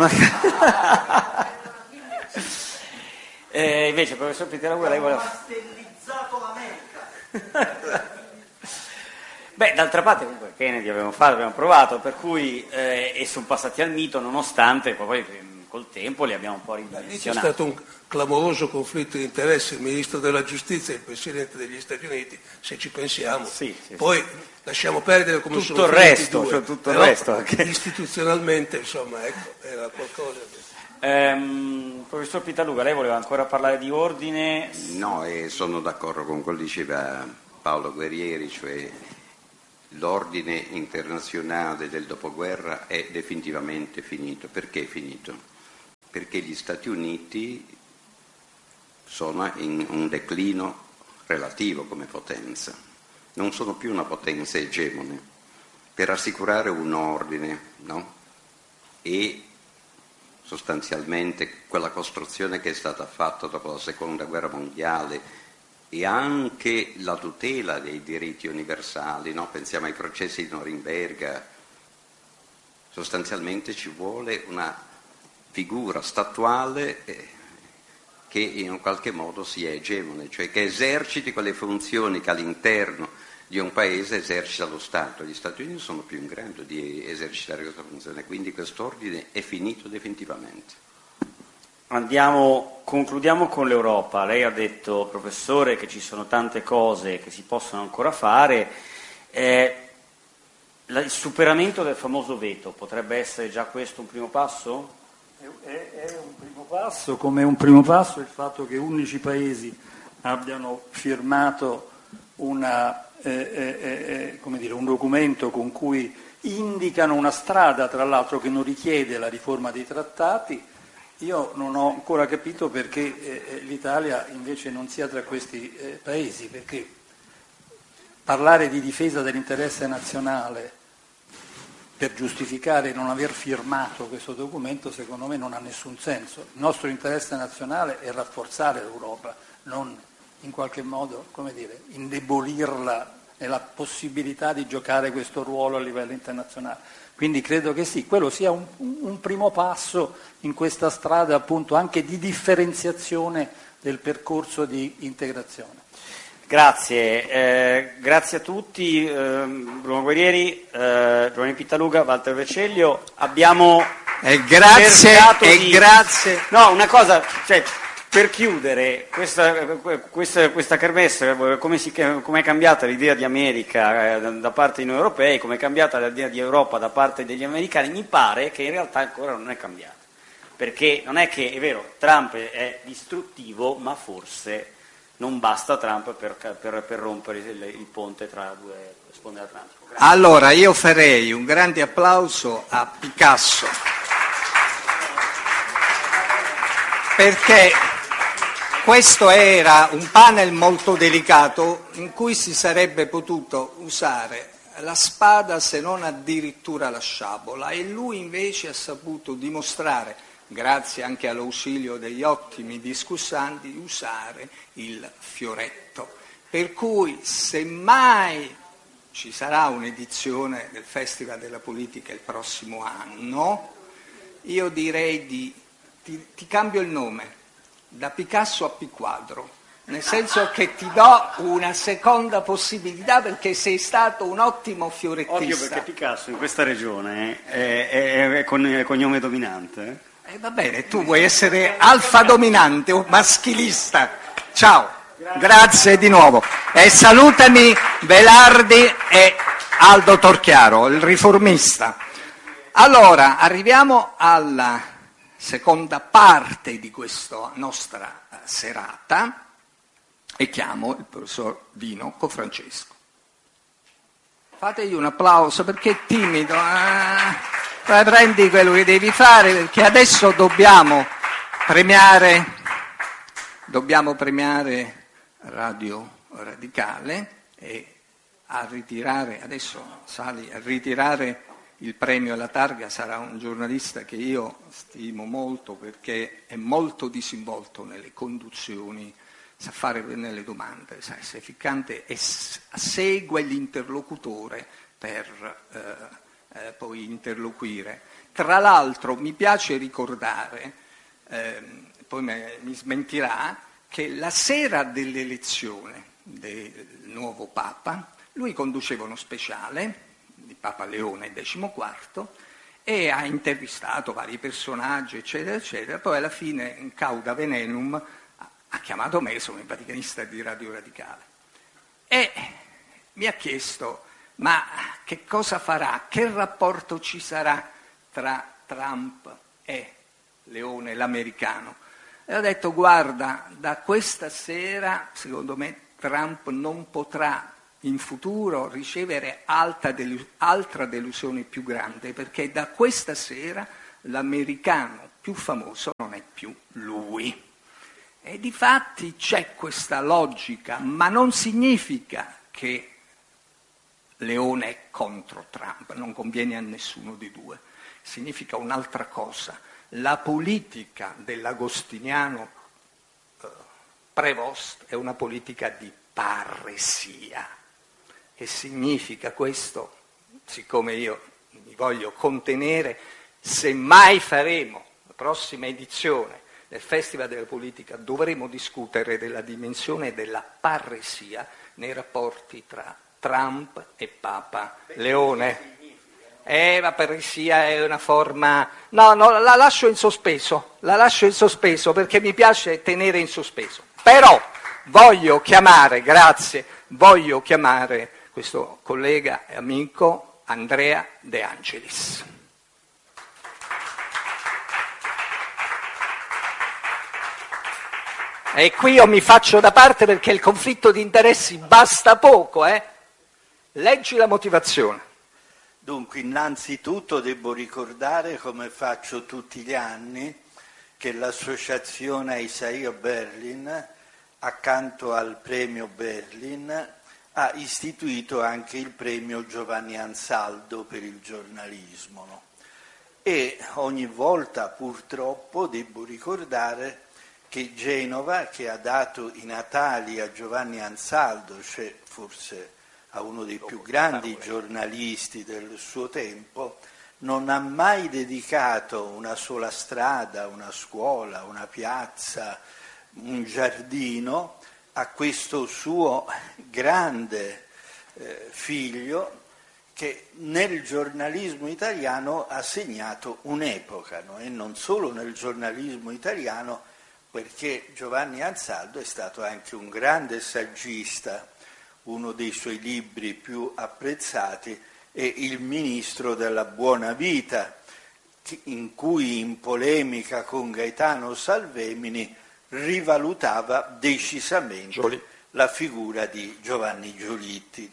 eh, invece, professor Pitteraguer, lei voleva... Pastellizzato l'America. Beh, d'altra parte comunque Kennedy abbiamo fatto, abbiamo provato, per cui eh, e sono passati al mito, nonostante poi col tempo li abbiamo un po' ridimensionati. C'è stato un clamoroso conflitto di interessi, il ministro della giustizia e il presidente degli Stati Uniti, se ci pensiamo. Sì, sì, poi sì. Lasciamo perdere come tutto sono il resto, due, cioè tutto il però resto anche. Istituzionalmente, insomma, ecco, era qualcosa di... Ehm, professor Pittaluga, lei voleva ancora parlare di ordine? No, e sono d'accordo con quello che diceva Paolo Guerrieri, cioè l'ordine internazionale del dopoguerra è definitivamente finito. Perché è finito? Perché gli Stati Uniti sono in un declino relativo come potenza, non sono più una potenza egemone. Per assicurare un ordine, no? E sostanzialmente quella costruzione che è stata fatta dopo la seconda guerra mondiale e anche la tutela dei diritti universali, no? Pensiamo ai processi di Norimberga, sostanzialmente ci vuole una figura statuale eh, che in un qualche modo sia egemone, cioè che eserciti quelle funzioni che all'interno di un paese esercita lo Stato. Gli Stati Uniti sono più in grado di esercitare questa funzione, quindi quest'ordine è finito definitivamente. Andiamo, concludiamo con l'Europa. Lei ha detto, professore, che ci sono tante cose che si possono ancora fare. Eh, la, il superamento del famoso veto potrebbe essere già questo un primo passo? È, è un primo passo, come un primo passo il fatto che undici paesi abbiano firmato una Eh, eh, eh, come dire, un documento con cui indicano una strada, tra l'altro, che non richiede la riforma dei trattati. Io non ho ancora capito perché eh, l'Italia invece non sia tra questi eh, paesi, perché parlare di difesa dell'interesse nazionale per giustificare non aver firmato questo documento secondo me non ha nessun senso. Il nostro interesse nazionale è rafforzare l'Europa, non in qualche modo, come dire, indebolirla nella possibilità di giocare questo ruolo a livello internazionale. Quindi credo che sì, quello sia un, un primo passo in questa strada appunto anche di differenziazione del percorso di integrazione. Grazie, eh, grazie a tutti, eh, Bruno Guerrieri, eh, Giovanni Pittaluga, Walter Vecellio. Abbiamo e grazie, cercato e di... grazie. No, una cosa, cioè, per chiudere questa, questa, questa kermesse, come, si, come è cambiata l'idea di America eh, da parte di noi europei, come è cambiata l'idea di Europa da parte degli americani, mi pare che in realtà ancora non è cambiata, perché non è che, è vero, Trump è distruttivo, ma forse non basta Trump per, per, per rompere il, il ponte tra due sponde atlantiche. Grazie. Allora io farei un grande applauso a Picasso, perché questo era un panel molto delicato in cui si sarebbe potuto usare la spada se non addirittura la sciabola, e lui invece ha saputo dimostrare, grazie anche all'ausilio degli ottimi discussanti, di usare il fioretto. Per cui se mai ci sarà un'edizione del Festival della Politica il prossimo anno, io direi di ti, ti cambio il nome da Picasso a Piquadro, nel senso che ti do una seconda possibilità perché sei stato un ottimo fiorettista. Ovvio, perché Picasso in questa regione è, è, è con è cognome dominante. Eh, va bene, tu vuoi essere alfa dominante o maschilista. Ciao, grazie, grazie di nuovo. E salutami Velardi e Aldo Torchiaro, il riformista. Allora, arriviamo alla seconda parte di questa nostra serata e chiamo il professor Dino Cofrancesco. Fategli un applauso perché è timido. Eh? Prendi quello che devi fare, perché adesso dobbiamo premiare, dobbiamo premiare Radio Radicale e a ritirare, adesso sali a ritirare il premio alla targa sarà un giornalista che io stimo molto perché è molto disinvolto nelle conduzioni, sa fare nelle domande, sa essere ficcante e segue l'interlocutore per eh, eh, poi interloquire. Tra l'altro mi piace ricordare, eh, poi me, mi smentirà, che la sera dell'elezione del nuovo Papa Lui conduceva uno speciale di Papa Leone decimoquarto e ha intervistato vari personaggi, eccetera, eccetera. Poi alla fine, in cauda venenum, ha chiamato me, sono il vaticanista di Radio Radicale, e mi ha chiesto: ma che cosa farà, che rapporto ci sarà tra Trump e Leone l'americano? E ho detto: guarda, da questa sera secondo me Trump non potrà in futuro ricevere alta delu- altra delusione più grande, perché da questa sera l'americano più famoso non è più lui. E difatti c'è questa logica, ma non significa che Leone è contro Trump, non conviene a nessuno dei due. Significa un'altra cosa. La politica dell'agostiniano eh, Prevost è una politica di parresia. Che significa questo? Siccome io mi voglio contenere, se mai faremo la prossima edizione del Festival della Politica, dovremo discutere della dimensione della parresia nei rapporti tra Trump e Papa Leone. Eh, la parresia è una forma... No, no, la lascio in sospeso, la lascio in sospeso perché mi piace tenere in sospeso. Però voglio chiamare, grazie, voglio chiamare questo collega e amico Andrea De Angelis. E qui io mi faccio da parte perché il conflitto di interessi basta poco, eh? Leggi la motivazione. Dunque, innanzitutto devo ricordare, come faccio tutti gli anni, che l'associazione Isaiah Berlin, accanto al premio Berlin, ha istituito anche il premio Giovanni Ansaldo per il giornalismo. No? E ogni volta, purtroppo, devo ricordare che Genova, che ha dato i natali a Giovanni Ansaldo, cioè forse a uno dei più grandi giornalisti del suo tempo, non ha mai dedicato una sola strada, una scuola, una piazza, un giardino a questo suo grande eh, figlio che nel giornalismo italiano ha segnato un'epoca, no? E non solo nel giornalismo italiano, perché Giovanni Ansaldo è stato anche un grande saggista. Uno dei suoi libri più apprezzati è Il ministro della buona vita, in cui in polemica con Gaetano Salvemini rivalutava decisamente la figura di Giovanni Giolitti.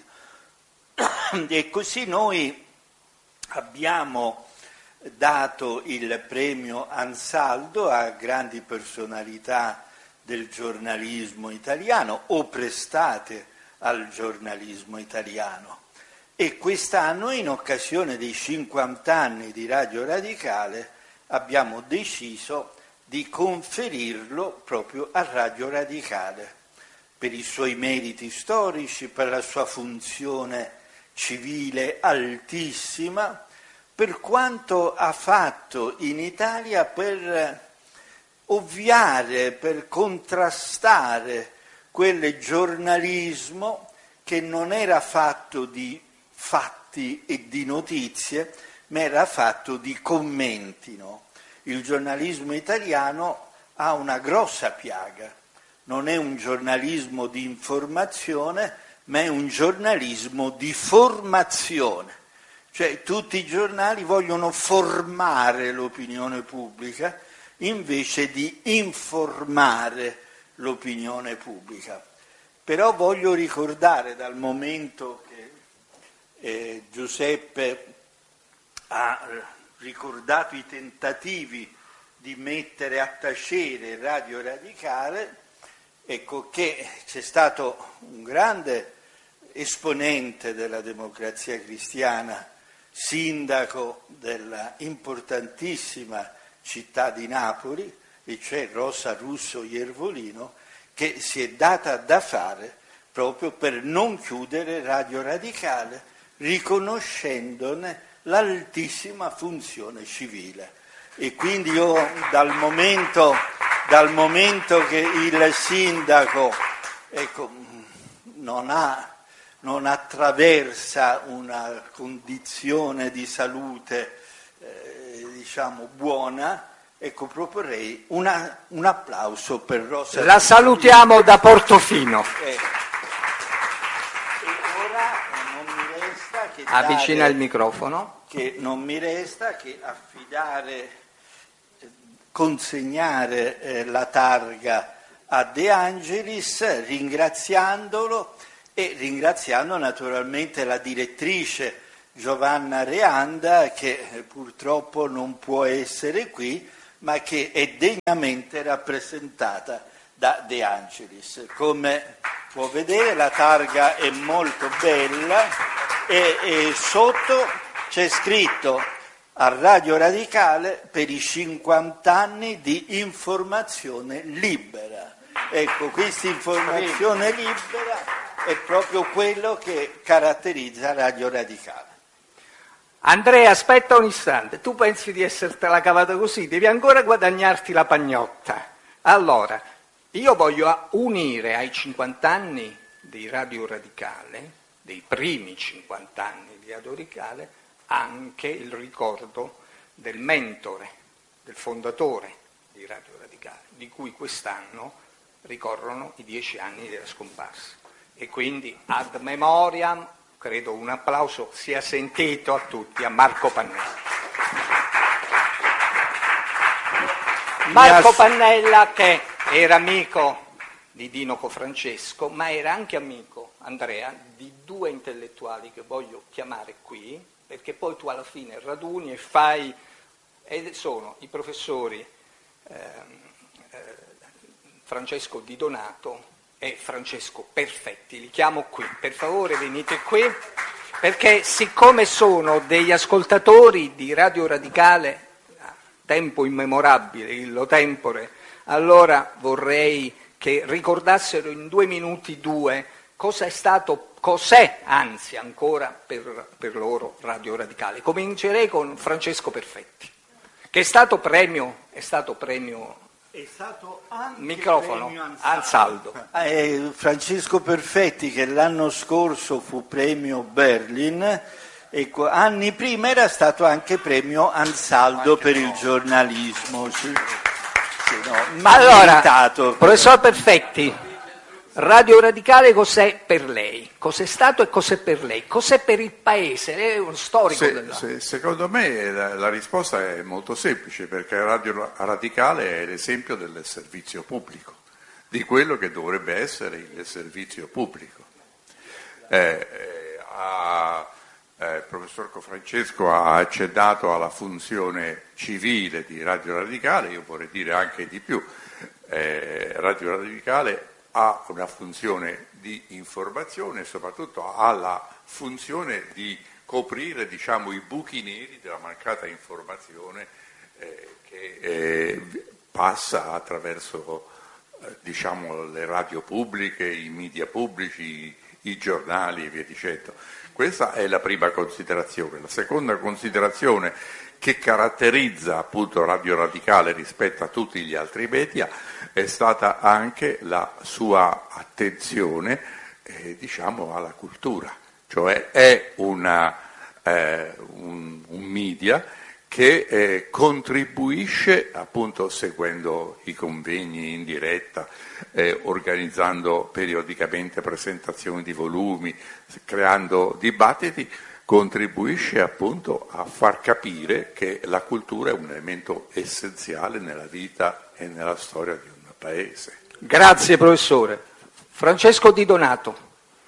E così noi abbiamo dato il premio Ansaldo a grandi personalità del giornalismo italiano o prestate al giornalismo italiano, e quest'anno, in occasione dei cinquanta anni di Radio Radicale, abbiamo deciso di conferirlo proprio a Radio Radicale per i suoi meriti storici, per la sua funzione civile altissima, per quanto ha fatto in Italia per ovviare, per contrastare quel giornalismo che non era fatto di fatti e di notizie, ma era fatto di commenti. No? Il giornalismo italiano ha una grossa piaga, non è un giornalismo di informazione, ma è un giornalismo di formazione. Cioè tutti i giornali vogliono formare l'opinione pubblica invece di informare l'opinione pubblica. Però voglio ricordare, dal momento che eh, Giuseppe ha ricordato i tentativi di mettere a tacere Radio Radicale, ecco che c'è stato un grande esponente della Democrazia Cristiana, sindaco della importantissima città di Napoli, e cioè Rosa Russo Iervolino, che si è data da fare proprio per non chiudere Radio Radicale, riconoscendone l'altissima funzione civile. E quindi io, dal momento, dal momento che il sindaco ecco, non ha non attraversa una condizione di salute eh, diciamo buona, ecco, proporrei una, un applauso per Rosa. La salutiamo da Portofino. Eh. E ora non mi resta che Avvicina dare, il microfono. Che non mi resta che affidare, consegnare eh, la targa a De Angelis, ringraziandolo e ringraziando naturalmente la direttrice Giovanna Reanda, che eh, purtroppo non può essere qui, ma che è degnamente rappresentata da De Angelis. Come può vedere, la targa è molto bella e, e sotto c'è scritto a Radio Radicale per i cinquanta anni di informazione libera. Ecco, questa informazione libera è proprio quello che caratterizza Radio Radicale. Andrea, aspetta un istante, tu pensi di essertela cavata così, devi ancora guadagnarti la pagnotta. Allora, io voglio unire ai cinquanta anni di Radio Radicale, dei primi cinquanta anni di Radio Radicale, anche il ricordo del mentore, del fondatore di Radio Radicale, di cui quest'anno ricorrono i dieci anni della scomparsa. E quindi ad memoriam, credo un applauso sia sentito a tutti, a Marco Pannella. Marco Pannella, che era amico di Dino Cofrancesco, ma era anche amico, Andrea, di due intellettuali che voglio chiamare qui, perché poi tu alla fine raduni e fai, e sono i professori eh, eh, Francesco Di Donato e Francesco Perfetti. Li chiamo qui, per favore venite qui, perché siccome sono degli ascoltatori di Radio Radicale a tempo immemorabile, illo tempore, allora vorrei che ricordassero in due minuti due cosa è stato, cos'è anzi ancora per, per loro Radio Radicale. Comincerei con Francesco Perfetti, che è stato premio, è stato premio È stato anche microfono premio Ansaldo. Eh, Francesco Perfetti, che l'anno scorso fu premio Berlin, ecco, anni prima era stato anche premio Ansaldo per il giornalismo. Sì. Sì, no, ma allora, meritato. Professor Perfetti, Radio Radicale cos'è per lei? Cos'è stato e cos'è per lei? Cos'è per il Paese? Lei è uno storico Se, della... se, secondo me la, la risposta è molto semplice, perché Radio Radicale è l'esempio del servizio pubblico, di quello che dovrebbe essere il servizio pubblico. Eh, eh, ha, eh, il professor Cofrancesco ha accennato alla funzione civile di Radio Radicale, io vorrei dire anche di più. Eh, Radio Radicale ha una funzione di informazione e soprattutto ha la funzione di coprire, diciamo, i buchi neri della mancata informazione eh, che eh, passa attraverso eh, diciamo, le radio pubbliche, i media pubblici, i, i giornali e via dicendo. Questa è la prima considerazione. La seconda considerazione che caratterizza appunto Radio Radicale rispetto a tutti gli altri media è stata anche la sua attenzione eh, diciamo alla cultura, cioè è una, eh, un, un media che eh, contribuisce appunto seguendo i convegni in diretta, eh, organizzando periodicamente presentazioni di volumi, creando dibattiti, contribuisce appunto a far capire che la cultura è un elemento essenziale nella vita e nella storia di un paese. Grazie professore. Francesco Di Donato.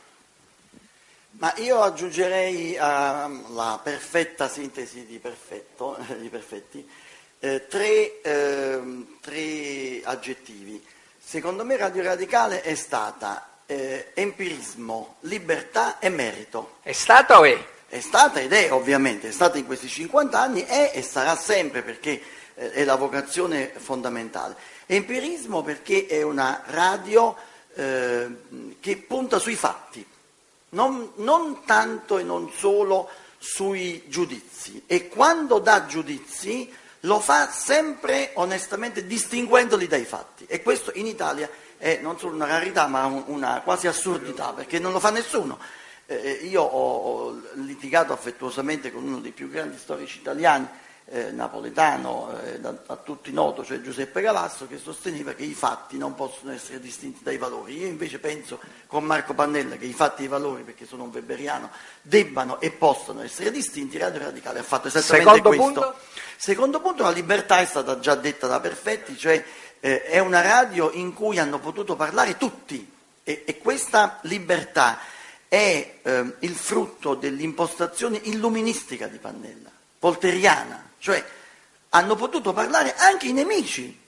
Ma io aggiungerei alla perfetta sintesi di, perfetto, di Perfetti eh, tre, eh, tre aggettivi. Secondo me Radio Radicale è stata eh, empirismo, libertà e merito. È stata o è? È stata ed è ovviamente, è stata in questi cinquanta anni, è e sarà sempre, perché eh, è la vocazione fondamentale. Empirismo perché è una radio eh, che punta sui fatti, non, non tanto e non solo sui giudizi, e quando dà giudizi lo fa sempre onestamente distinguendoli dai fatti, e questo in Italia è non solo una rarità ma una quasi assurdità, perché non lo fa nessuno. Eh, io ho, ho litigato affettuosamente con uno dei più grandi storici italiani, eh, napoletano, eh, da, a tutti noto, cioè Giuseppe Galasso, che sosteneva che i fatti non possono essere distinti dai valori. Io invece penso con Marco Pannella che i fatti e i valori, perché sono un weberiano, debbano e possono essere distinti. Radio Radicale ha fatto esattamente Secondo questo. Punto? Secondo punto, la libertà è stata già detta da Perfetti, cioè eh, è una radio in cui hanno potuto parlare tutti e, e questa libertà è eh, il frutto dell'impostazione illuministica di Pannella, volteriana, cioè hanno potuto parlare anche i nemici